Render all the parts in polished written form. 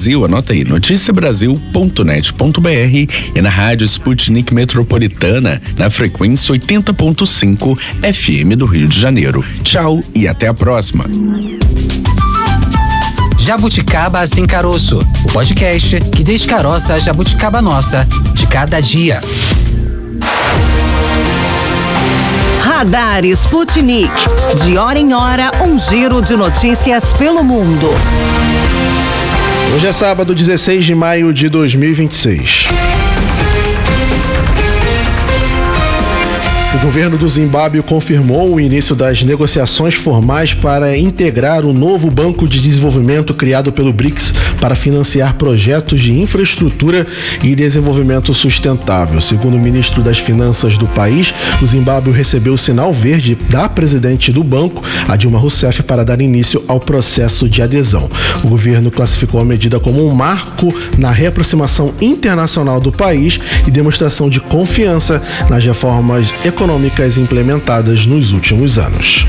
Brasil, anota aí, noticiabrasil.net.br e na Rádio Sputnik Metropolitana, na frequência 80.5 FM do Rio de Janeiro. Tchau e até a próxima. Jabuticaba Sem Caroço, o podcast que descaroça a jabuticaba nossa de cada dia. Radar Sputnik. De hora em hora, um giro de notícias pelo mundo. Hoje é sábado, 16 de maio de 2026. O governo do Zimbábue confirmou o início das negociações formais para integrar o novo banco de desenvolvimento criado pelo BRICS para financiar projetos de infraestrutura e desenvolvimento sustentável. Segundo o ministro das Finanças do país, o Zimbábue recebeu o sinal verde da presidente do banco, a Dilma Rousseff, para dar início ao processo de adesão. O governo classificou a medida como um marco na reaproximação internacional do país e demonstração de confiança nas reformas econômicas implementadas nos últimos anos.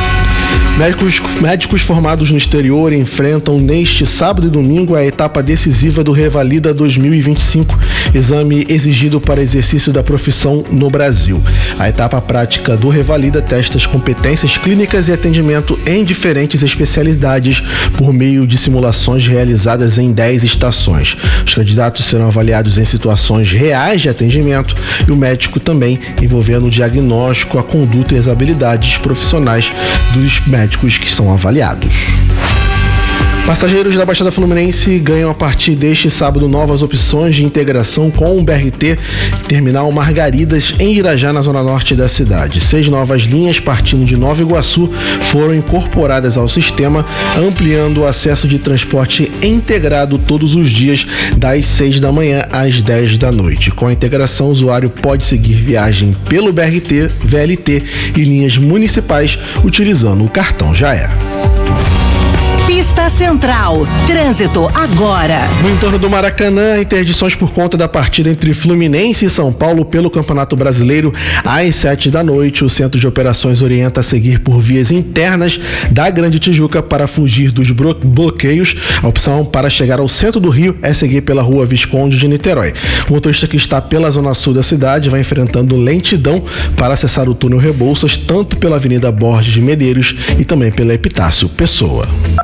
Médicos formados no exterior enfrentam neste sábado e domingo a etapa decisiva do Revalida 2025, exame exigido para exercício da profissão no Brasil. A etapa prática do Revalida testa as competências clínicas e atendimento em diferentes especialidades por meio de simulações realizadas em 10 estações. Os candidatos serão avaliados em situações reais de atendimento e o médico também envolvendo o diagnóstico, a conduta e as habilidades profissionais dos médicos que são avaliados. Passageiros da Baixada Fluminense ganham a partir deste sábado novas opções de integração com o BRT Terminal Margaridas em Irajá, na zona norte da cidade. 6 novas linhas partindo de Nova Iguaçu foram incorporadas ao sistema, ampliando o acesso de transporte integrado todos os dias, das 6 da manhã às 10 da noite. Com a integração, o usuário pode seguir viagem pelo BRT, VLT e linhas municipais utilizando o cartão Já. Pista Central. Trânsito agora. No entorno do Maracanã, interdições por conta da partida entre Fluminense e São Paulo pelo Campeonato Brasileiro às 7 da noite. O Centro de Operações orienta a seguir por vias internas da Grande Tijuca para fugir dos bloqueios. A opção para chegar ao centro do Rio é seguir pela Rua Visconde de Niterói. O motorista que está pela zona sul da cidade vai enfrentando lentidão para acessar o túnel Rebouças, tanto pela Avenida Borges de Medeiros e também pela Epitácio Pessoa.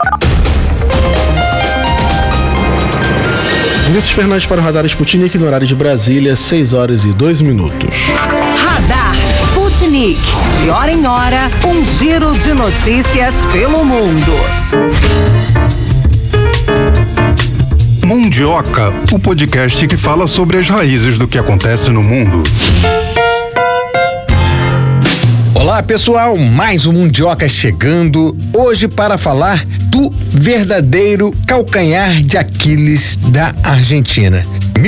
Vinícius Fernandes para o Radar Sputnik, no horário de Brasília, 6 horas e 2 minutos. Radar Sputnik. De hora em hora, um giro de notícias pelo mundo. Mundioca, o podcast que fala sobre as raízes do que acontece no mundo. Olá pessoal, mais um Mundioca chegando, hoje para falar do verdadeiro calcanhar de Aquiles da Argentina.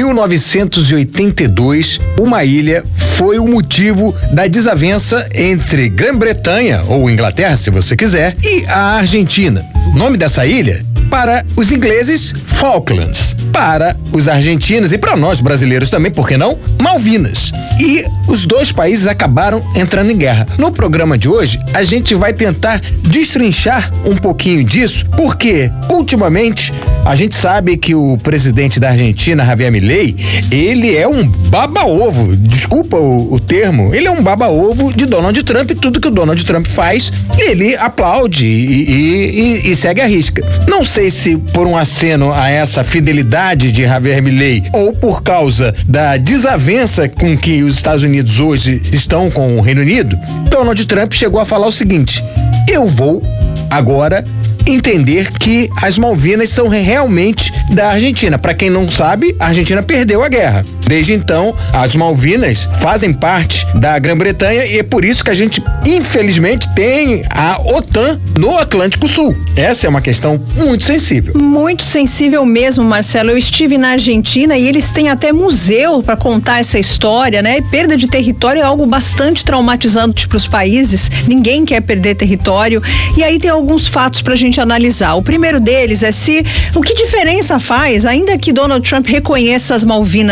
1982, uma ilha foi o motivo da desavença entre Grã-Bretanha, ou Inglaterra se você quiser, e a Argentina. O nome dessa ilha? Para os ingleses, Falklands. Para os argentinos e para nós brasileiros também, por que não? Malvinas. E os dois países acabaram entrando em guerra. No programa de hoje, a gente vai tentar destrinchar um pouquinho disso, porque ultimamente a gente sabe que o presidente da Argentina, Javier Milei, ele é um baba-ovo, desculpa o termo, ele é um baba-ovo de Donald Trump, e tudo que o Donald Trump faz, ele aplaude e segue a risca. Não sei se por um aceno a essa fidelidade de Javier Milei ou por causa da desavença com que os Estados Unidos hoje estão com o Reino Unido, Donald Trump chegou a falar o seguinte: eu vou agora entender que as Malvinas são realmente da Argentina. Para quem não sabe, a Argentina perdeu a guerra. Desde então, as Malvinas fazem parte da Grã-Bretanha e é por isso que a gente, infelizmente, tem a OTAN no Atlântico Sul. Essa é uma questão muito sensível. Muito sensível mesmo, Marcelo. Eu estive na Argentina e eles têm até museu para contar essa história, né? E perda de território é algo bastante traumatizante para os países. Ninguém quer perder território. E aí tem alguns fatos para a gente analisar. O primeiro deles é o que diferença faz, ainda que Donald Trump reconheça as Malvinas como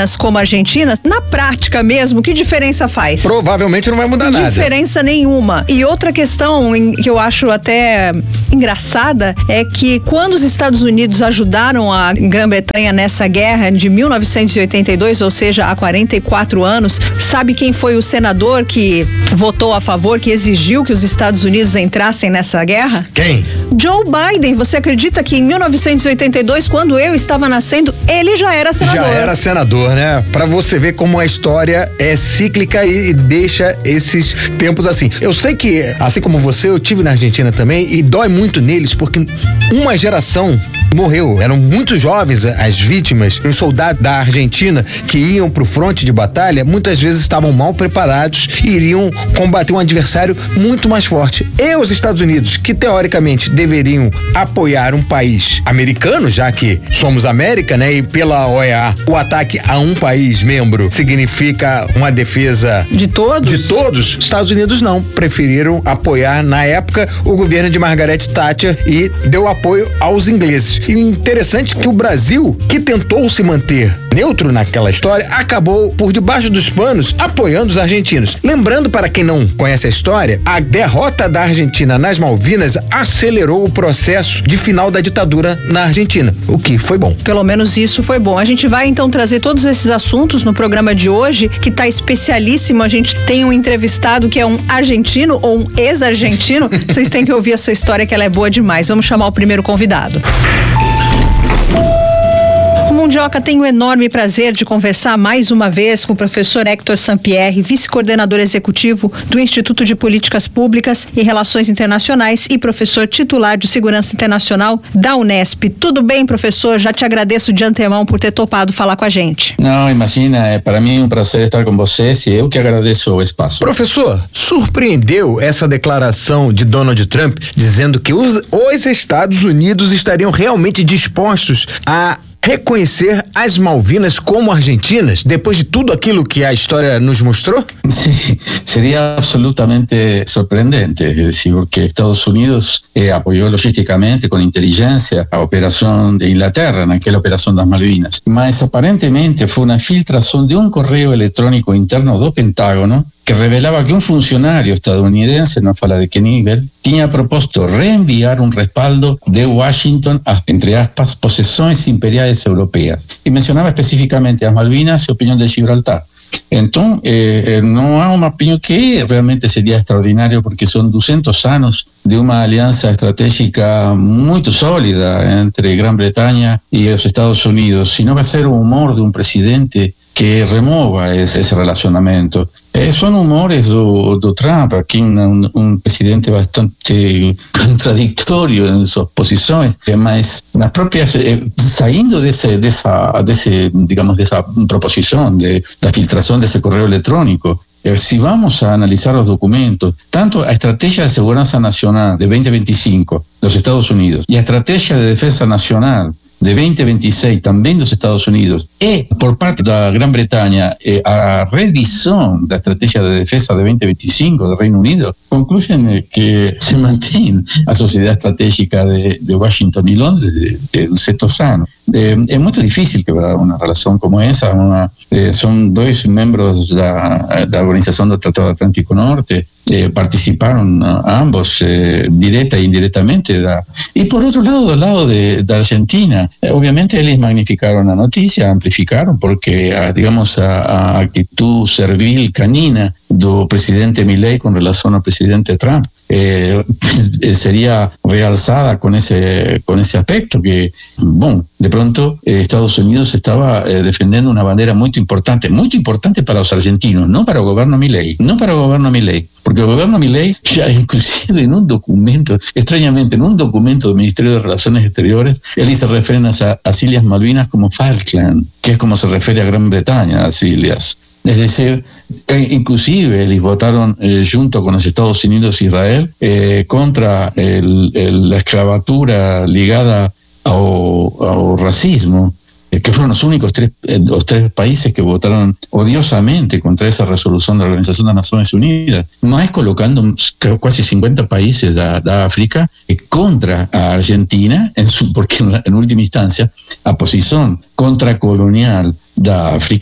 Argentina, na prática mesmo, que diferença faz? Provavelmente não vai mudar nada. Diferença nenhuma. E outra questão que eu acho até engraçada é que quando os Estados Unidos ajudaram a Grã-Bretanha nessa guerra de 1982, ou seja, há 44 anos, sabe quem foi o senador que votou a favor, que exigiu que os Estados Unidos entrassem nessa guerra? Quem? Joe Biden. Você acredita que em 1982, quando eu estava nascendo, ele já era senador? Já era senador, né? Pra você ver como a história é cíclica e deixa esses tempos assim. Eu sei que, assim como você, eu tive na Argentina também e dói muito neles porque uma geração morreu. Eram muito jovens as vítimas. Os soldados da Argentina que iam pro fronte de batalha muitas vezes estavam mal preparados e iriam combater um adversário muito mais forte. E os Estados Unidos, que teoricamente deveriam apoiar um país americano, já que somos América, né? E pela OEA, o ataque a um país membro significa uma defesa de todos? De todos. Os Estados Unidos não. Preferiram apoiar, na época, o governo de Margaret Thatcher e deu apoio aos ingleses. E interessante que o Brasil, que tentou se manter neutro naquela história, acabou por debaixo dos panos apoiando os argentinos. Lembrando, para quem não conhece a história, a derrota da Argentina nas Malvinas acelerou o processo de final da ditadura na Argentina, o que foi bom. Pelo menos isso foi bom. A gente vai então trazer todos esses assuntos no programa de hoje, que está especialíssimo. A gente tem um entrevistado que é um argentino ou um ex-argentino. Vocês têm que ouvir essa história, que ela é boa demais. Vamos chamar o primeiro convidado. Mundioca, tenho o enorme prazer de conversar mais uma vez com o professor Hector Sampierre, vice-coordenador executivo do Instituto de Políticas Públicas e Relações Internacionais e professor titular de Segurança Internacional da Unesp. Tudo bem, professor? Já te agradeço de antemão por ter topado falar com a gente. Não, imagina, é para mim um prazer estar com vocês e eu que agradeço o espaço. Professor, surpreendeu essa declaração de Donald Trump dizendo que os Estados Unidos estariam realmente dispostos a reconhecer as Malvinas como argentinas, depois de tudo aquilo que a história nos mostrou? Sí, sería absolutamente sorprendente, es decir, porque Estados Unidos apoyó logísticamente con inteligencia a operación de Inglaterra, en aquella operación das Malvinas, mas aparentemente fue una filtración de un correo electrónico interno do Pentágono que revelaba que un funcionario estadounidense, no fala de qué nivel, tenía propuesto reenviar un respaldo de Washington a, entre aspas, posesiones imperiales europeas. Y mencionaba específicamente las Malvinas y opinión de Gibraltar. Entonces, no hay una opinión que realmente sería extraordinario porque son 200 años de una alianza estratégica muy sólida entre Gran Bretaña y los Estados Unidos, sino va a ser un humor de un presidente que remova esse relacionamento. São humores do Trump, aqui um presidente bastante contraditório em suas posições, mas nas próprias, saindo dessa proposição da filtração desse correio eletrônico, si vamos a analizar los documentos, tanto a Estrategia de Seguridad Nacional de 2025 de los Estados Unidos y a Estrategia de Defensa Nacional de 2026 también de los Estados Unidos y por parte de la Gran Bretaña a revisión de la Estrategia de Defensa de 2025 del Reino Unido, concluyen que se mantiene la sociedad estratégica de Washington y Londres de 200 años. Es muy difícil que una relación como esa, son dos miembros de la Organización del Tratado Atlántico Norte, participaron ambos directa e indirectamente. Y por otro lado, del lado de Argentina, obviamente ellos magnificaron la noticia, amplificaron, porque digamos a actitud servil canina do presidente Milei con relación al presidente Trump sería realzada con ese aspecto que, bueno, de pronto Estados Unidos estaba defendiendo una bandera muy importante para los argentinos, no para el gobierno Milei, porque el gobierno Milei ya inclusive en un documento, extrañamente en un documento del Ministerio de Relaciones Exteriores, él se refiere a las Islas Malvinas como Falkland, que es como se refiere a Gran Bretaña, a las islas. Es decir, inclusive ellos votaron junto con los Estados Unidos e Israel contra la escravatura ligada ao racismo, que fueron los únicos tres países que votaron odiosamente contra esa resolución de la Organización de las Naciones Unidas, más colocando casi 50 países de África contra a Argentina, porque en última instancia, a posición contracolonial de África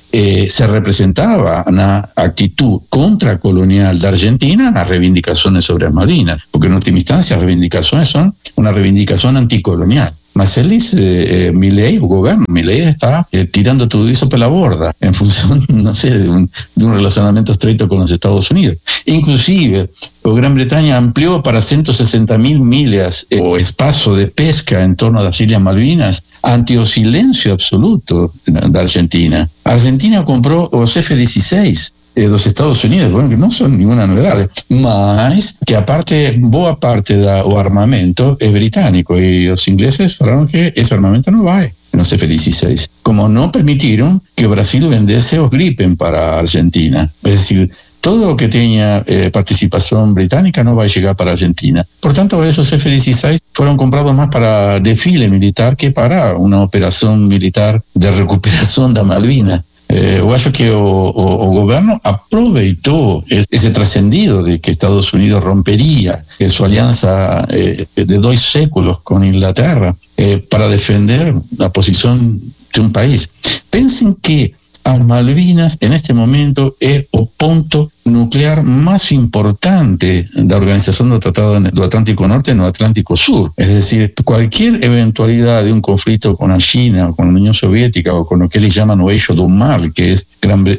se representaba na actitud contracolonial da Argentina nas reivindicações sobre as Malvinas, porque, em última instância, as reivindicações são uma reivindicação anticolonial. Mas eles, Milei, o governo Milei está tirando tudo isso pela borda, em função, não sei, de um relacionamento estreito com os Estados Unidos. Inclusive, a Grã-Bretanha ampliou para 160.000 milhas o espaço de pesca em torno das Ilhas Malvinas ante o silêncio absoluto da Argentina. A Argentina comprou os F-16 dos Estados Unidos, bueno, que não são nenhuma novidade, mas que boa parte do armamento é britânico, e os ingleses falaram que esse armamento não vai nos F-16, como não permitiram que o Brasil vendesse os Gripen para a Argentina. É decir, todo o que tenha participação britânica não vai chegar para a Argentina. Portanto, esses F-16 foram comprados mais para desfile militar que para uma operação militar de recuperação da Malvina. Eu acho que o governo aproveitou esse trascendido de que Estados Unidos romperia sua aliança de 2 séculos com a Inglaterra para defender a posição de um país. Pensem que as Malvinas, en este momento, é o ponto nuclear más importante da Organização do Tratado do Atlántico Norte no Atlántico Sur. Es decir, cualquier eventualidad de un conflicto con la China, o con la Unión Soviética, o con lo que ellos llaman o eixo do mar, que es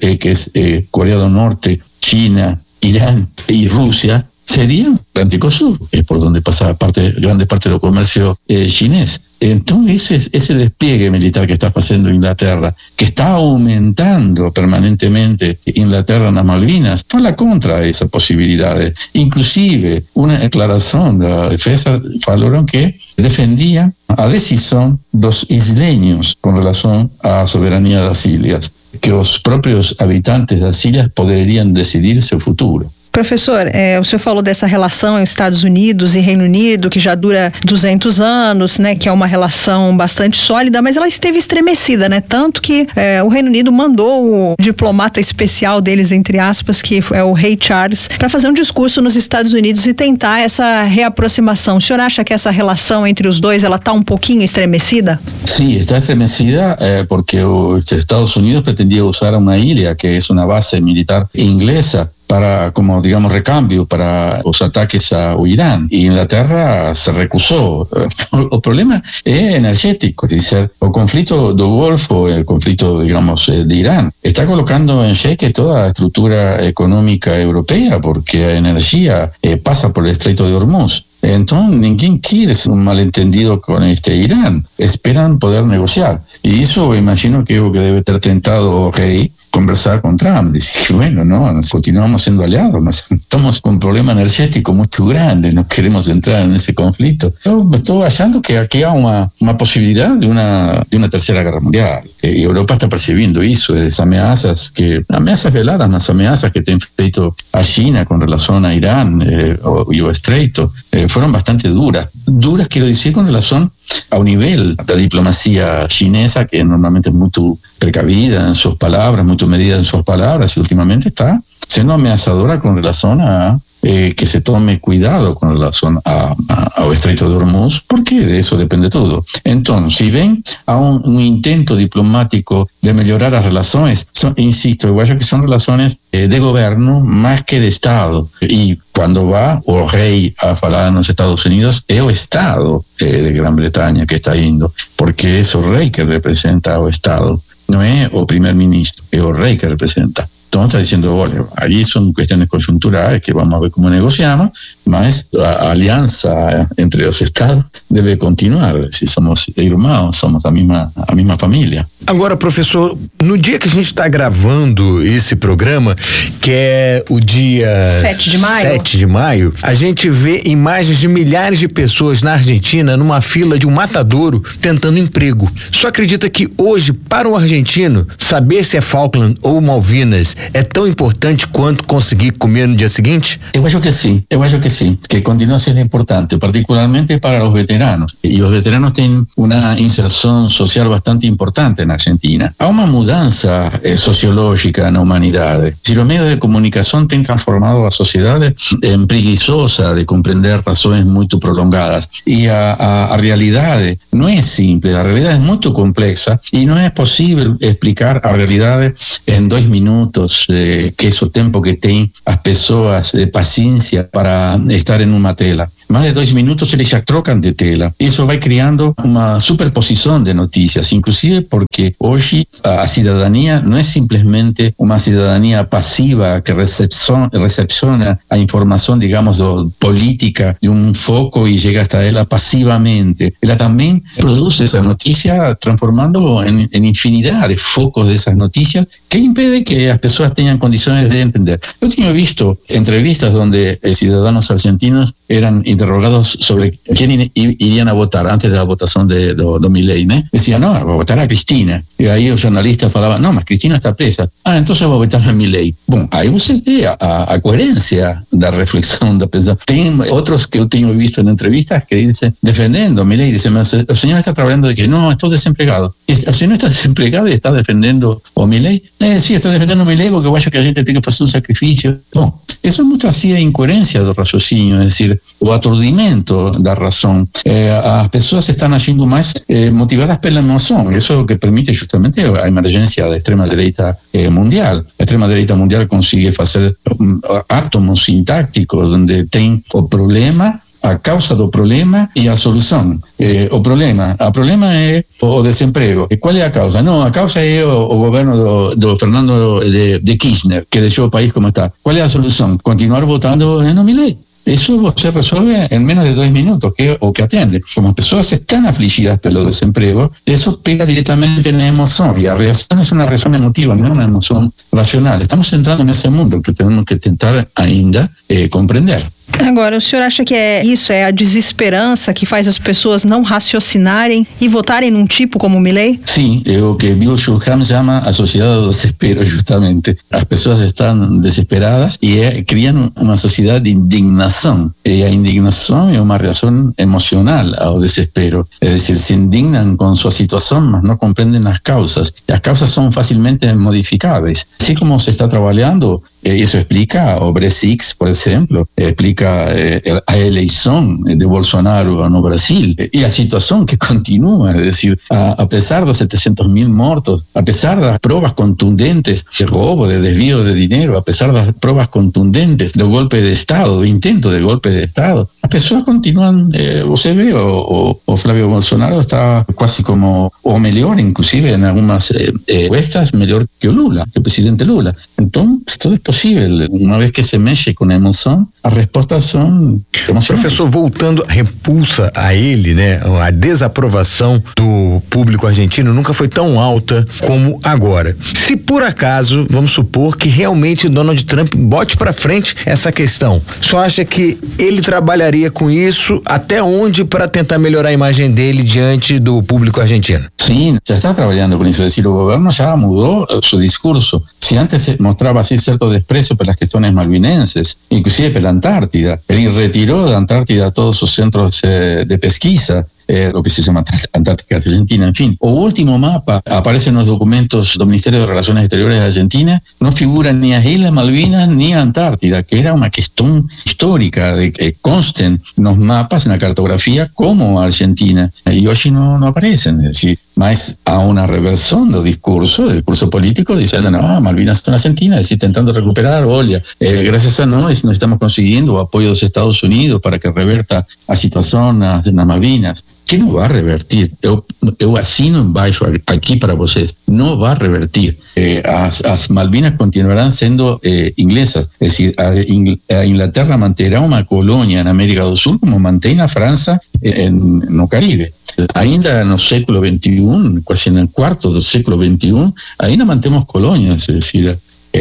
Corea del Norte, China, Irán y Rusia, sería el Atlántico Sur, es por donde pasa grande parte del comercio chinés. Entonces, ese despliegue militar que está haciendo Inglaterra, que está aumentando permanentemente Inglaterra en las Malvinas, fala contra esas posibilidades. Inclusive, una declaración de la defensa falaron que defendía a decisión dos isleños con relación a la soberanía de las ilhas, que los propios habitantes de las ilhas podrían decidir su futuro. Professor, o senhor falou dessa relação Estados Unidos e Reino Unido, que já dura 200 anos, né, que é uma relação bastante sólida, mas ela esteve estremecida, né, tanto que o Reino Unido mandou o diplomata especial deles, entre aspas, que é o Rei Charles, para fazer um discurso nos Estados Unidos e tentar essa reaproximação. O senhor acha que essa relação entre os dois, ela está um pouquinho estremecida? Sí, está estremecida porque os Estados Unidos pretendia usar uma ilha, que é uma base militar inglesa, para, como digamos, recambio para os ataques ao Irán. E Inglaterra se recusou. O problema é energético, es decir, o conflito do Golfo, o conflito, digamos, de Irán, está colocando en xeque toda a estructura económica europea, porque a energía pasa por el Estreito de Hormuz. Entonces, ninguém quiere un malentendido con Irán. Esperan poder negociar. Y eso, imagino que es lo que debe ter tentado o rei, conversar con Trump, decir, bueno, no, continuamos siendo aliados, mas estamos con un problema energético muy grande, no queremos entrar en ese conflicto. Yo estoy achando que aquí hay una posibilidad de una tercera guerra mundial. Y Europa está percibiendo eso, esas amenazas veladas, las amenazas que tiene feito a China con relación a Irán y o Estreito, fueron bastante duras. Duras, quiero decir, con relación a un nivel de diplomacia chinesa que normalmente es muy precavida en sus palabras, muy medida en sus palabras, y últimamente está siendo amenazadora con relación a que se tome cuidado con relación ao Estreito de Hormuz, porque de eso depende todo. Entonces, si ven a un intento diplomático de mejorar las relaciones, insisto, yo creo que son relaciones de gobierno más que de Estado. Y cuando va o rey a falar en los Estados Unidos, es el Estado de Gran Bretaña que está yendo, porque es el rey que representa al Estado, no es el primer ministro, es el rey que representa. Entonces está diciendo, bueno, allí son cuestiones conjunturales que vamos a ver cómo negociamos, mas a alianza entre los estados deve continuar. Se somos irmãos, somos a mesma família. Agora, professor, no dia que a gente está gravando esse programa, que é o dia 7 de maio, a gente vê imagens de milhares de pessoas na Argentina numa fila de um matadouro tentando emprego. Só acredita que hoje, para o argentino, saber se é Falkland ou Malvinas é tão importante quanto conseguir comer no dia seguinte? Eu acho que sim, que continua sendo importante, particularmente para os veteranos. E os veteranos têm uma inserção social bastante importante na Argentina. Há uma mudança mudança sociológica na humanidade. Se os meios de comunicação têm transformado a sociedade em preguiçosa de compreender razões muito prolongadas. E a realidade não é simples, a realidade é muito complexa e não é possível explicar a realidade em 2 minutos, que é o tempo que tem as pessoas de paciência para estar em uma tela. Mais de 2 minutos eles já trocam de tela. Isso vai criando uma superposição de notícias, inclusive porque hoje a cidadania não é simplesmente uma cidadania passiva que recepciona a informação, digamos, política de um foco e chega hasta ela passivamente. Ela também produz essa notícia transformando em infinidade de focos dessas notícias que impede que as pessoas tenham condições de entender. Eu tinha visto entrevistas onde cidadãos argentinos eram interrogados sobre quién irían a votar antes de la votación de Milei, ¿no? Decían, no, voy a votar a Cristina. Y ahí los jornalistas falaban, no, mas Cristina está presa. Ah, entonces voy a votar a Milei. Bom, aí você vê a coerência da reflexão, da pensão. Tem outros que eu tenho visto em entrevistas que dizem, defendendo a Milei, dizem, mas o senhor está trabalhando de que não, estou desempregado. O senhor está desempregado e está defendendo o Milei? Sí, estou defendendo o Milei porque eu acho que a gente tem que fazer um sacrifício. Bom, isso mostra assim a incoerência do raciocínio, é decir, o aturdimento da razão. As pessoas estão agindo mais motivadas pela emoção. Isso é o que permite justamente a emergência da extrema-direita mundial. A extrema-direita mundial consegue fazer átomos sintácticos onde tem o problema, a causa do problema e a solução. A problema é o desemprego. E qual é a causa? Não, a causa é o governo do Fernando de Kirchner, que deixou o país como está. Qual é a solução? Continuar votando no Milei. Eso se resuelve en menos de 2 minutos, que es o que atiende. Como las personas están afligidas por los desempleos, eso pega directamente en la emoción, y la reacción es una reacción emotiva, no una emoción racional. Estamos entrando en ese mundo que tenemos que tentar ainda comprender. Agora, o senhor acha que isso é a desesperança que faz as pessoas não raciocinarem e votarem num tipo como o Milei? Sim, é o que Bill Schulham chama a sociedade do desespero, justamente. As pessoas estão desesperadas e criam uma sociedade de indignação. E a indignação é uma reação emocional ao desespero. É decir, se indignam com sua situação, mas não compreendem as causas. E as causas são facilmente modificáveis. Assim como se está trabalhando, isso explica o Brexit, por exemplo, explica a eleição de Bolsonaro no Brasil e a situação que continua, é decir, apesar dos 700.000 mortos, apesar das provas contundentes de roubo, de desvio de dinheiro, apesar das provas contundentes do golpe de Estado, do intento de golpe de Estado, as pessoas continuam, você vê, o Flávio Bolsonaro está quase como, ou melhor, inclusive em algumas encuestas, melhor que o Lula, que o presidente Lula. Então, tudo é possível. Uma vez que se mexe com a emoção, a resposta são emocionantes. Professor, voltando a repulsa a ele, né? A desaprovação do público argentino nunca foi tão alta como agora. Se por acaso, vamos supor que realmente Donald Trump bote para frente essa questão, só acha que ele trabalharia com isso até onde para tentar melhorar a imagem dele diante do público argentino? Sim, já está trabalhando com isso. É decir, o governo já mudou seu discurso. Se antes mostrava assim certo desprezo pelas questões malvinenses, inclusive pela Antártida, ele retirou da Antártida todos os centros de pesquisa, lo que se llama Antártica Argentina, en fin. O último mapa aparece en los documentos del Ministerio de Relaciones Exteriores de Argentina, no figura ni a Islas Malvinas ni a Antártida, que era una cuestión histórica de que consten los mapas en la cartografía como Argentina, y hoy no aparecen, es decir, más a una reversión del discurso político, diciendo, no, Malvinas son Argentina, es decir, intentando recuperar, oye, gracias a nos estamos consiguiendo o apoyo de los Estados Unidos para que reverta a situación nas Malvinas. Que não vai revertir. Eu assino embaixo aqui para vocês. Não vai revertir. As Malvinas continuarão sendo inglesas. É decir, a Inglaterra manterá uma colônia na América do Sul como mantém a França no Caribe. Ainda no século XXI, quase no quarto do século XXI, ainda mantemos colônias, é decir,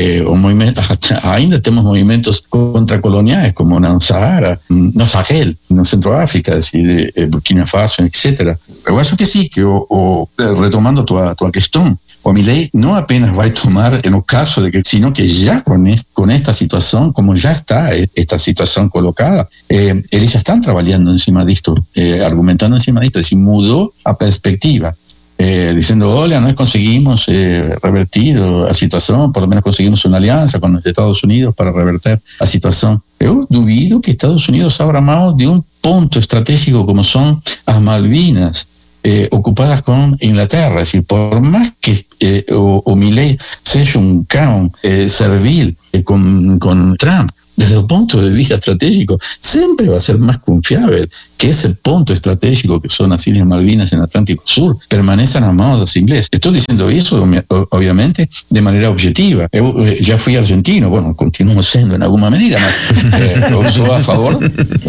ainda temos movimentos contracoloniais, como no Sahara, no Sahel, no Centro-África, es decir, Burkina Faso, etc. Eu acho que sim, que retomando tua questão, o Milei não apenas vai tomar, no caso de que, sino que já com esta situação, como já está esta situação colocada, eles já estão trabalhando em cima disto, argumentando em cima disto, es decir, mudou a perspectiva. diciendo, olha, nós conseguimos revertir a situação, por lo menos conseguimos uma aliança com os Estados Unidos para reverter a situação. Eu duvido que Estados Unidos abra mão de um ponto estratégico como são as Malvinas, ocupadas con Inglaterra. Es decir, por más que o Milei sea un cão servil con Trump, desde el punto de vista estratégico, siempre va a ser más confiable que ese punto estratégico que son las Islas Malvinas en el Atlántico Sur permanezcan a manos de los ingleses. Estoy diciendo eso, obviamente, de manera objetiva. Yo ya fui argentino, bueno, continúo siendo en alguna medida, mas soy a favor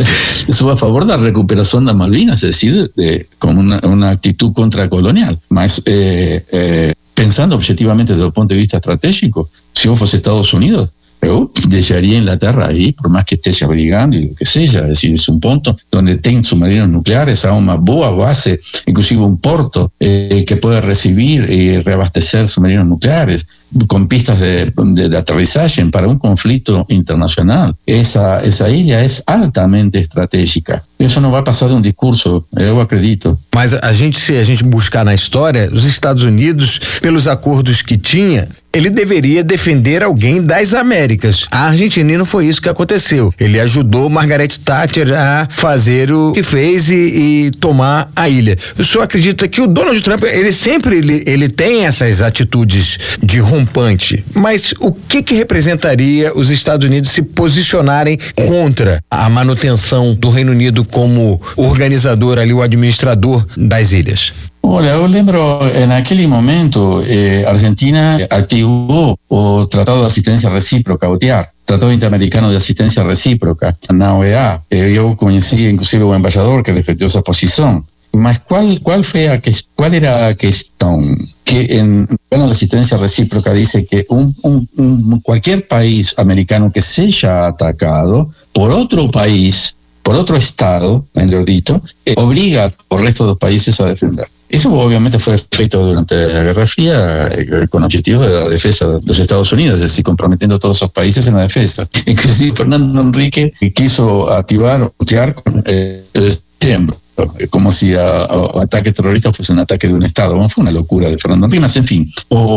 de la recuperación de Malvinas, es decir, con una actitud contracolonial. Mas, pensando objetivamente desde el punto de vista estratégico, si yo fuese Estados Unidos, eu deixaria a Inglaterra aí, por mais que esteja brigando e o que seja. É decir, é um ponto onde tem submarinos nucleares, há uma boa base, inclusive um porto que pode receber e reabastecer submarinos nucleares, com pistas de aterrissagem para um conflito internacional. Essa ilha é altamente estratégica. Isso não vai passar de um discurso, eu acredito. Mas se a gente buscar na história, os Estados Unidos, pelos acordos que tinha, ele deveria defender alguém das Américas. A Argentina não foi isso que aconteceu. Ele ajudou Margaret Thatcher a fazer o que fez e tomar a ilha. O senhor acredita que o Donald Trump, ele sempre tem essas atitudes de rompante, mas o que representaria os Estados Unidos se posicionarem contra a manutenção do Reino Unido como organizador ali, o administrador das ilhas? Olha, eu lembro, naquele momento, Argentina ativou o Tratado de Assistência Recíproca, o TIAR, Tratado Interamericano de Assistência Recíproca, na OEA. Eu conheci, inclusive, o embaixador que defendeu essa posição. Mas qual era a questão? Que en el plano de asistencia recíproca dice que cualquier país americano que sea atacado por otro país, por otro estado, mejor dicho, obliga al resto de los países a defender. Eso obviamente fue efecto durante la Guerra Fría con objetivo de la defensa de los Estados Unidos, es decir, comprometiendo a todos esos países en la defensa. Inclusive Fernando Henrique quiso activar con septiembre, como si ataque terrorista fuese un ataque de un Estado. Bueno, fue una locura de Fernando Henrique, en fin.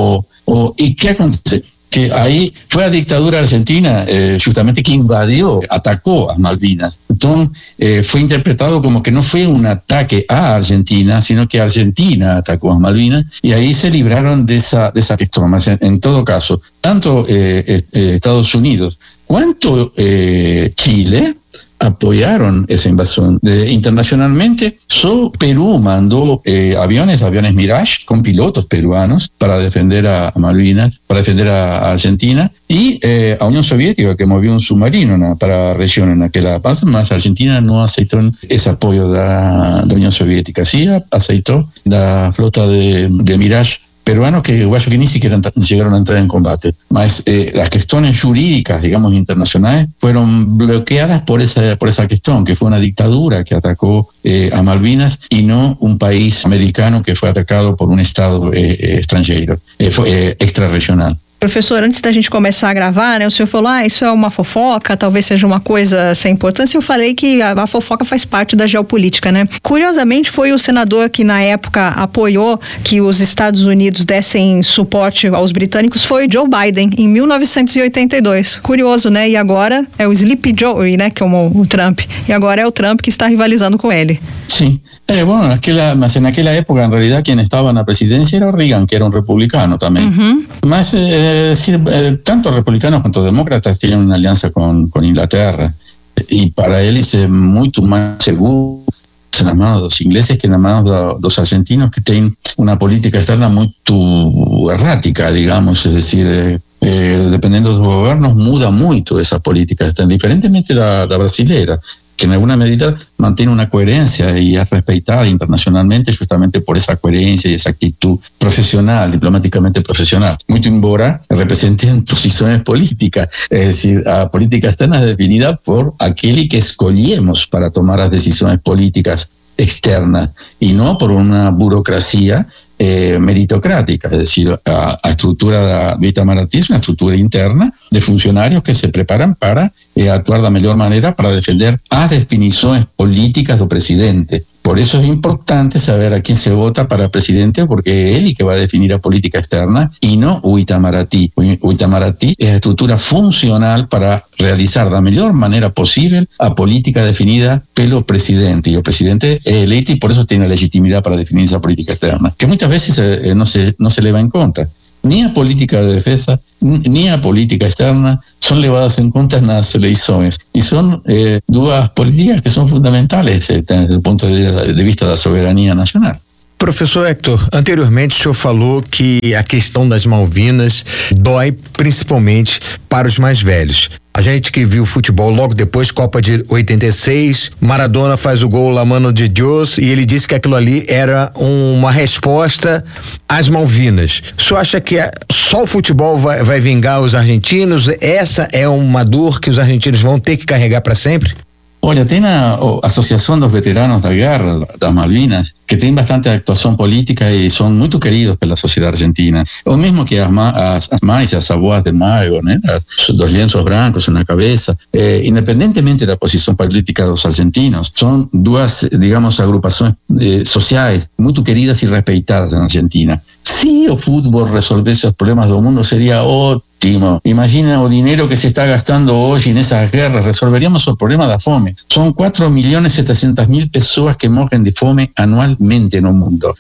¿Y qué acontece? Que ahí fue la dictadura argentina justamente que invadió, atacó a Malvinas. Entonces fue interpretado como que no fue un ataque a Argentina, sino que Argentina atacó a Malvinas, y ahí se libraron de esa cuestión. En todo caso, tanto Estados Unidos cuanto Chile apoyaron esa invasión. Internacionalmente, Perú mandó aviones Mirage con pilotos peruanos para defender a Malvinas, para defender a Argentina, y a Unión Soviética, que movió un submarino para la región en aquella parte, más Argentina no aceptó ese apoyo de la Unión Soviética. Sí aceptó la flota de Mirage peruanos que ni siquiera llegaron a entrar en combate. Mas las cuestiones jurídicas, digamos, internacionales, fueron bloqueadas por esa cuestión, que fue una dictadura que atacó a Malvinas y no un país americano que fue atacado por un estado extranjero, extrarregional. Professor, antes da gente começar a gravar, né, o senhor falou, isso é uma fofoca, talvez seja uma coisa sem importância. Eu falei que a fofoca faz parte da geopolítica, né? Curiosamente, foi o senador que na época apoiou que os Estados Unidos dessem suporte aos britânicos, foi o Joe Biden, em 1982. Curioso, né? E agora é o Sleepy Joe, né, que é o Trump. E agora é o Trump que está rivalizando com ele. Sim. Mas en aquella época, en realidad, quien estaba en la presidencia era Reagan, que era un republicano también. Uh-huh. Mas, tanto republicanos cuanto demócratas tienen una alianza con Inglaterra. Y para él es mucho más seguro en las manos de los ingleses que en las manos de los argentinos, que tienen una política externa muy errática, digamos. Es decir, dependiendo de los gobiernos, muda mucho esa política externa, diferentemente de la brasilera, que en alguna medida mantiene una coherencia y es respetada internacionalmente justamente por esa coherencia y esa actitud profesional, diplomáticamente profesional. Mucho embora representen posiciones políticas, es decir, la política externa es definida por aquel que escogemos para tomar las decisiones políticas externas y no por una burocracia meritocrática, es decir, a estructura de Itamaraty es una estructura interna de funcionarios que se preparan para atuar da melhor maneira para defender as definições políticas do presidente. Por eso es importante saber a quién se vota para presidente, porque es él que va a definir la política externa y no o Itamaraty. O Itamaraty es la estructura funcional para realizar da melhor maneira possível a política definida pelo presidente. Y el presidente es eleito y por eso tiene legitimidad para definir esa política externa, que muchas veces no se leva en cuenta. Ni a política de defensa, ni a política externa son levadas en cuenta en las elecciones. Y son dos políticas que son fundamentales desde el punto de vista da soberania nacional. Professor Hector, anteriormente o senhor falou que a questão das Malvinas dói principalmente para os mais velhos. A gente que viu futebol logo depois, Copa de 86, Maradona faz o gol La Mano de Dios e ele disse que aquilo ali era uma resposta às Malvinas. O senhor acha que só o futebol vai vingar os argentinos? Essa é uma dor que os argentinos vão ter que carregar para sempre? Olha, tem a Associação dos Veteranos da Guerra, das Malvinas, que tem bastante actuação política e são muito queridos pela sociedade argentina. O mesmo que as mães, as avós de Maio, né, dos lenços brancos na cabeça, independentemente da posição política dos argentinos, são duas, digamos, agrupações sociais muito queridas e respeitadas na Argentina. Se o futebol resolvesse os problemas do mundo, seria ótimo. Imagina o dinero que se está gastando hoy en esas guerras, resolveríamos el problema de la fome. Son 4.700.000 personas que mueren de fome anualmente en el mundo.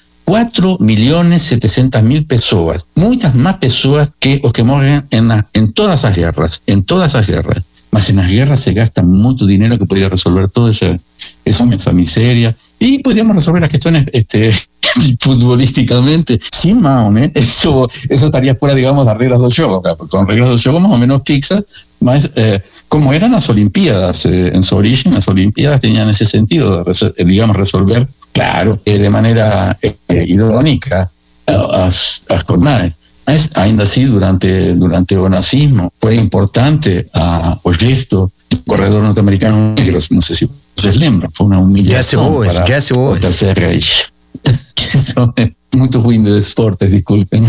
4.700.000 personas, muchas más personas que los que mueren en todas esas guerras, Mas en las guerras se gasta mucho dinero que podría resolver toda esa miseria, y podríamos resolver las cuestiones futbolísticamente sin Mao, ¿eh? Eso estaría fuera, digamos, de las reglas del juego, con reglas del juego más o menos fixas, más como eran las Olimpiadas, en su origen las Olimpiadas tenían ese sentido de, digamos, resolver, claro, de manera irónica las jornadas. Ainda así, durante el nazismo fue importante el gesto del corredor norteamericano negros, no sé si ustedes lembram, fue una humillación para el Tercer Reich. Eso é muito ruim de esportes, desculpem.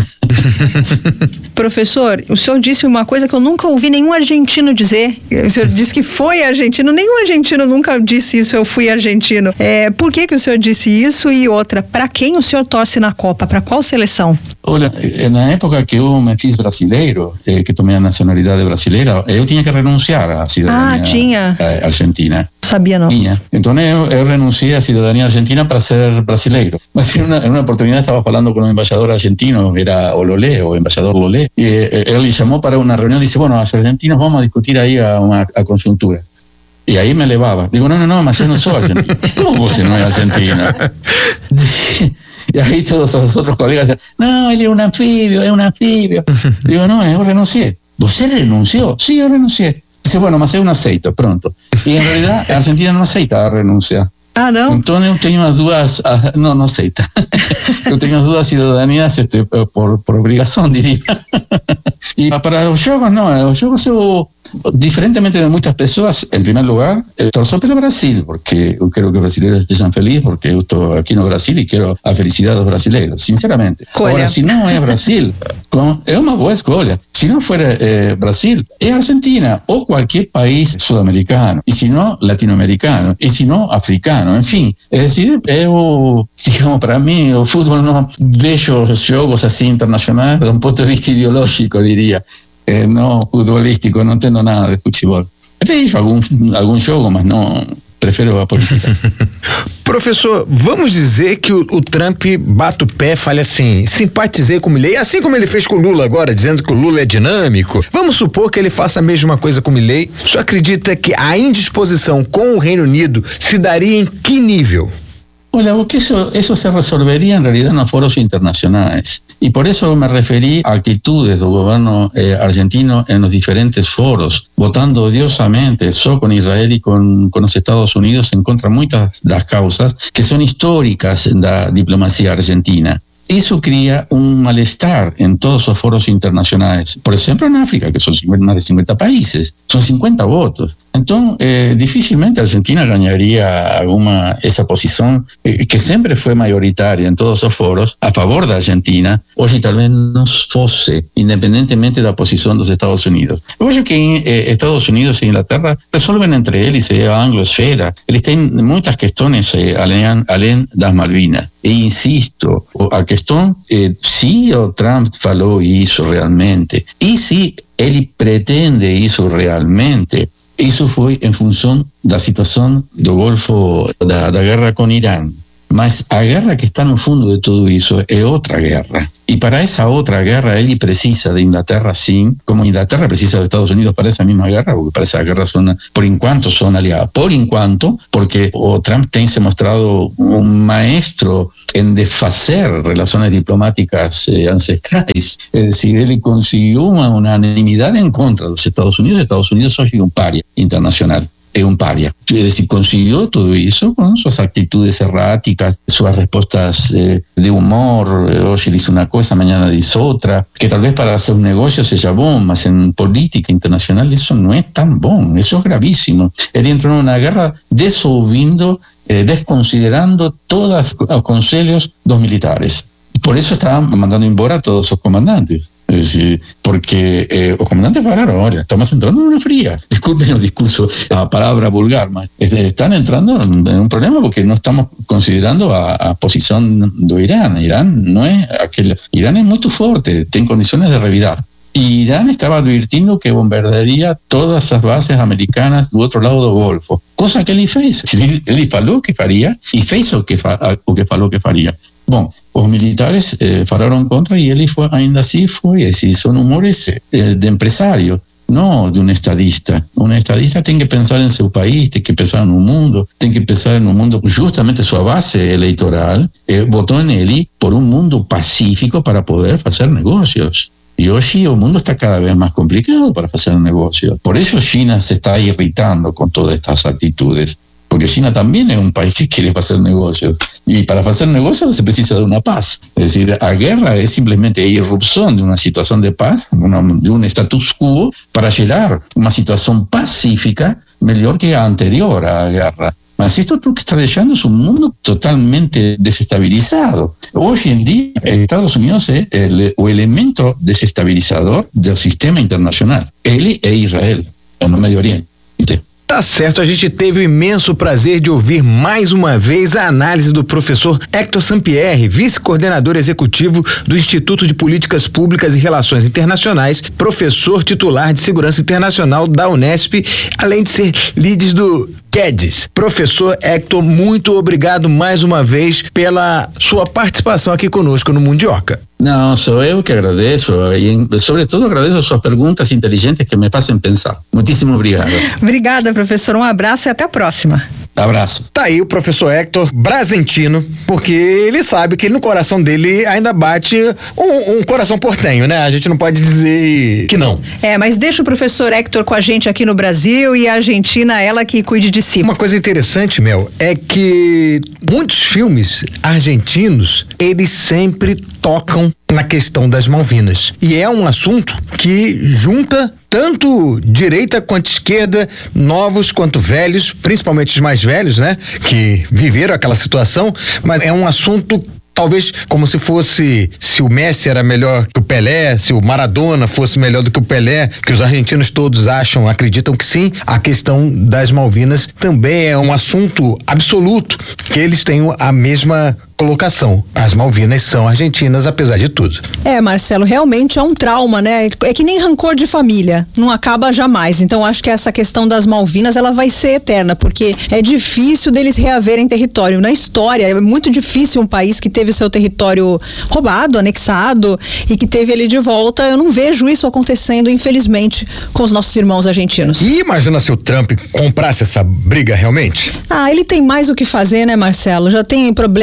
Professor, o senhor disse uma coisa que eu nunca ouvi nenhum argentino dizer. O senhor disse que foi argentino. Nenhum argentino nunca disse isso, eu fui argentino. Por que o senhor disse isso? E outra, para quem o senhor torce na Copa? Para qual seleção? Olha, na época que eu me fiz brasileiro, que tomei a nacionalidade brasileira, eu tinha que renunciar à cidadania argentina. Sabia não. Então eu renunciei à cidadania argentina para ser brasileiro. Mas em uma oportunidade estava falando com um embaixador argentino, era o Lolé, o embaixador Lolé, e ele chamou para uma reunião e disse, bueno, os argentinos vamos a discutir aí a conjuntura. E aí me levava. Digo, não, mas eu não sou argentino. Como você não é argentina? E aí todos os outros colegas dizem, não, ele é um anfíbio. Digo, não, eu renunciei. Você renunciou? Sim, eu renunciei. Dice, bueno, mas eu não aceito, pronto. E em realidade a Argentina não aceita a renuncia. Ah, não? Então eu tenho as duas, não aceita. Eu tenho as duas cidadanias por obrigação, diria. E para os jogos, não, os jogos eu, diferentemente de muitas pessoas, em primeiro lugar, torço pelo Brasil, porque eu quero que os brasileiros estejam felizes, porque eu estou aqui no Brasil e quero a felicidade dos brasileiros, sinceramente. Agora, se não é Brasil, é uma boa escolha. Se não for Brasil, é Argentina ou qualquer país sudamericano, e se não, latino-americano, e se não, africano, enfim. É decir, eu, digamos, para mim, o futebol não vejo os jogos assim internacionais de um ponto de vista ideológico, diria. Não futebolístico, não entendo nada de futebol. Vejo algum jogo, mas não, prefiro a política. Professor, vamos dizer que o Trump bate o pé, fala assim, simpatizei com o Milei, assim como ele fez com o Lula agora, dizendo que o Lula é dinâmico. Vamos supor que ele faça a mesma coisa com o Milei. O senhor acredita que a indisposição com o Reino Unido se daria em que nível? Olha, porque eso se resolvería en realidad en los foros internacionales. Y por eso me referí a actitudes del gobierno argentino en los diferentes foros, votando odiosamente solo con Israel y con los Estados Unidos en contra de muchas de las causas que son históricas de la diplomacia argentina. Eso crea un malestar en todos los foros internacionales. Por ejemplo, en África, que son más de 50 países, son 50 votos. Entonces, difícilmente Argentina ganaría esa posición que siempre fue mayoritaria en todos los foros a favor de Argentina. Hoy tal vez no fosse, independientemente de la posición de los Estados Unidos. Yo creo que Estados Unidos e Inglaterra resuelven entre eles a anglosfera. Eles têm muitas questões além das Malvinas. E insisto, a questão é se o Trump falou isso realmente e se ele pretende isso realmente. Isso foi em função da situação do Golfo, da guerra com Irã. Mas a guerra que está no fundo de tudo isso é outra guerra. E para essa outra guerra ele precisa de Inglaterra, sim, como Inglaterra precisa dos Estados Unidos para essa mesma guerra, porque para essa guerra por enquanto são aliados. Por enquanto, porque o Trump tem se mostrado um maestro em desfazer relações diplomáticas ancestrais. É decir, ele conseguiu uma unanimidade em contra dos Estados Unidos hoje é um pária internacional. Es un paria. Es decir, consiguió todo eso con sus actitudes erráticas, sus respuestas de humor. Hoy dice una cosa, mañana dice otra, que tal vez para hacer un negocio sea bon, mas en política internacional eso no es tan bon, eso es gravísimo. Él entró en una guerra desouvindo, desconsiderando todos los consejos dos militares. Por eso estaban mandando embora a todos sus comandantes. Es decir, porque los comandantes falaron, ahora estamos entrando en una fría. Disculpen el discurso, la palabra vulgar, mas están entrando en un problema porque no estamos considerando a posición de Irán. Irán no es aquel, Irán es muy fuerte, tiene condiciones de revidar. Y Irán estaba advirtiendo que bombardearía todas las bases americanas del otro lado del Golfo, cosa que él fez. Él falou que faría y fez o que falou que faría. Bom, os militares falaram contra e ele ainda assim foi. São humores de empresário, não de um estadista. Um estadista tem que pensar em seu país, tem que pensar no mundo, tem que pensar no mundo, justamente sua base eleitoral votou nele por um mundo pacífico para poder fazer negócios. E hoje o mundo está cada vez mais complicado para fazer negócios. Por isso China se está irritando com todas estas atitudes. Porque China también es un país que quiere hacer negocios. Y para hacer negocios se precisa de una paz. Es decir, la guerra es simplemente la irrupción de una situación de paz, de un status quo, para llegar a una situación pacífica mejor que la anterior a la guerra. Mas esto lo que está dejando es un mundo totalmente desestabilizado. Hoy en día, Estados Unidos es el elemento desestabilizador del sistema internacional. Él e Israel, no Medio Oriente. Tá certo, a gente teve o imenso prazer de ouvir mais uma vez a análise do professor Hector Sampierre, vice-coordenador executivo do Instituto de Políticas Públicas e Relações Internacionais, professor titular de Segurança Internacional da Unesp, além de ser líder do Guedes. Professor Hector, muito obrigado mais uma vez pela sua participação aqui conosco no Mundioca. Não, sou eu que agradeço e, sobretudo, agradeço as suas perguntas inteligentes que me fazem pensar. Muitíssimo obrigado. Obrigada, professor. Um abraço e até a próxima. Abraço. Tá aí o professor Hector Brasentino, porque ele sabe que no coração dele ainda bate um coração portenho, né? A gente não pode dizer que não. Mas deixa o professor Hector com a gente aqui no Brasil e a Argentina, ela que cuide de si. Uma coisa interessante, Mel, é que muitos filmes argentinos, eles sempre tocam na questão das Malvinas. E é um assunto que junta tanto direita quanto esquerda, novos quanto velhos, principalmente os mais velhos, né? Que viveram aquela situação, mas é um assunto talvez como se fosse, se o Messi era melhor que o Pelé, se o Maradona fosse melhor do que o Pelé, que os argentinos todos acreditam que sim, a questão das Malvinas também é um assunto absoluto, que eles têm a mesma colocação. As Malvinas são argentinas, apesar de tudo. Marcelo, realmente é um trauma, né? É que nem rancor de família, não acaba jamais. Então acho que essa questão das Malvinas, ela vai ser eterna, porque é difícil deles reaverem território. Na história, é muito difícil um país que teve seu território roubado, anexado e que teve ele de volta. Eu não vejo isso acontecendo, infelizmente, com os nossos irmãos argentinos. E imagina se o Trump comprasse essa briga realmente? Ele tem mais o que fazer, né, Marcelo? Já tem problema lá com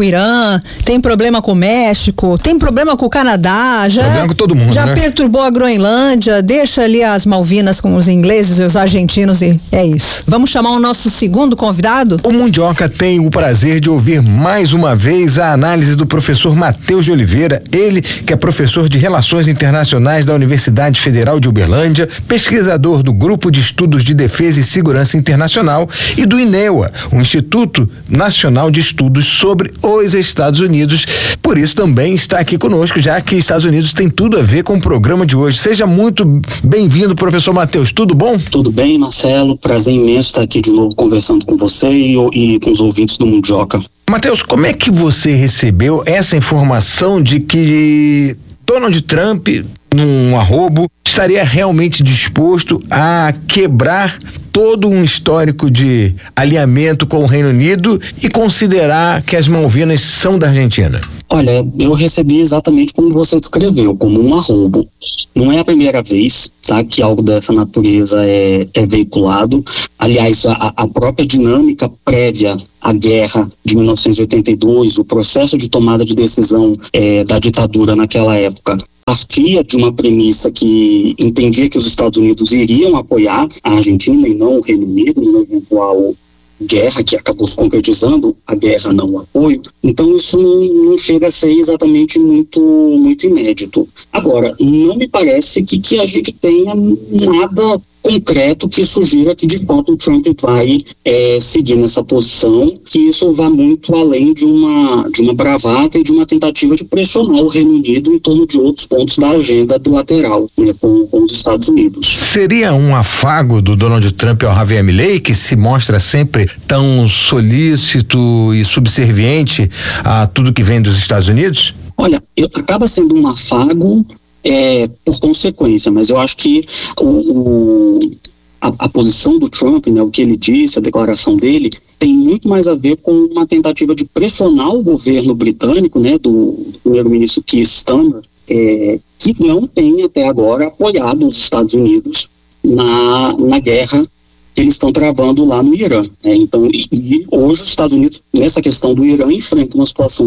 o Irã, tem problema com o México, tem problema com o Canadá, Problema com todo mundo, já né? perturbou a Groenlândia, deixa ali as Malvinas com os ingleses e os argentinos e é isso. Vamos chamar o nosso segundo convidado? O Mundioca tem o prazer de ouvir mais uma vez a análise do professor Matheus de Oliveira, ele que é professor de Relações Internacionais da Universidade Federal de Uberlândia, pesquisador do Grupo de Estudos de Defesa e Segurança Internacional e do INEA, o Instituto Nacional de Estudos sobre os Estados Unidos. Por isso também está aqui conosco, já que Estados Unidos tem tudo a ver com o programa de hoje. Seja muito bem-vindo, professor Matheus. Tudo bom? Tudo bem, Marcelo. Prazer imenso estar aqui de novo conversando com você e com os ouvintes do Mundioca. Matheus, como é que você recebeu essa informação de que Donald Trump, num arrobo, estaria realmente disposto a quebrar todo um histórico de alinhamento com o Reino Unido e considerar que as Malvinas são da Argentina? Olha, eu recebi exatamente como você descreveu, como um arrobo. Não é a primeira vez, tá, que algo dessa natureza é veiculado. Aliás, a própria dinâmica prévia à guerra de 1982, o processo de tomada de decisão da ditadura naquela época, partia de uma premissa que entendia que os Estados Unidos iriam apoiar a Argentina e não o Reino Unido numa eventual guerra que acabou se concretizando, a guerra não o apoio. Então isso não chega a ser exatamente muito inédito. Agora, não me parece que a gente tenha nada concreto que sugira que de fato o Trump vai seguir nessa posição, que isso vá muito além de uma bravata e de uma tentativa de pressionar o Reino Unido em torno de outros pontos da agenda bilateral, né, com os Estados Unidos. Seria um afago do Donald Trump ao Javier Milei, que se mostra sempre tão solícito e subserviente a tudo que vem dos Estados Unidos? Olha, acaba sendo um afago por consequência, mas eu acho que a posição do Trump, né, o que ele disse, a declaração dele, tem muito mais a ver com uma tentativa de pressionar o governo britânico, né, do primeiro-ministro Keir Starmer, que não tem até agora apoiado os Estados Unidos na guerra que eles estão travando lá no Irã. Então, e hoje os Estados Unidos, nessa questão do Irã, enfrentam uma situação